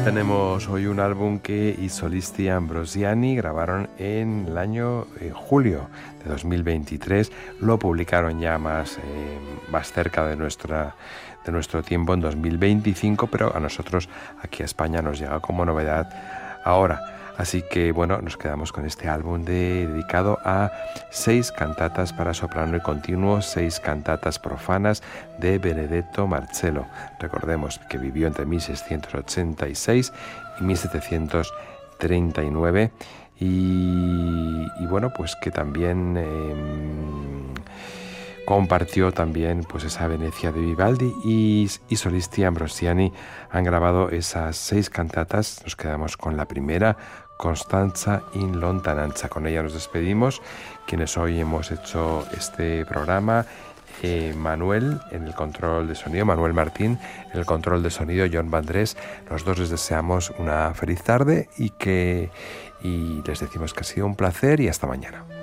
Tenemos hoy un álbum que i solisti Ambrosiani grabaron en el año julio de 2023. Lo publicaron ya más cerca de nuestro tiempo, en 2025, pero a nosotros aquí a España nos llega como novedad ahora. Así que bueno, nos quedamos con este álbum dedicado a 6 cantatas para soprano y continuo, 6 cantatas profanas de Benedetto Marcello. Recordemos que vivió entre 1686 y 1739 y bueno, pues que también compartió también pues esa Venecia de Vivaldi y solisti Ambrosiani han grabado esas 6 cantatas. Nos quedamos con la primera, Costanza in lontananza. Con ella nos despedimos, quienes hoy hemos hecho este programa. Manuel en el control de sonido, Manuel Martín en el control de sonido, John Vandrés. Los dos les deseamos una feliz tarde y les decimos que ha sido un placer y hasta mañana.